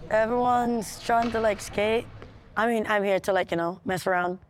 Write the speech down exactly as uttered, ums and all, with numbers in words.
everyone's trying to like skate. I mean, I'm here to like, you know, mess around.